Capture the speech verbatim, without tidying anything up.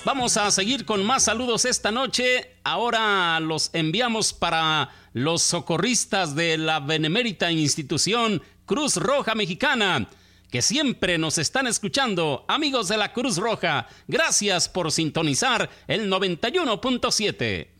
Vamos a seguir con más saludos esta noche. Ahora los enviamos para los socorristas de la benemérita institución Cruz Roja Mexicana, que siempre nos están escuchando. Amigos de la Cruz Roja, gracias por sintonizar el noventa y uno punto siete.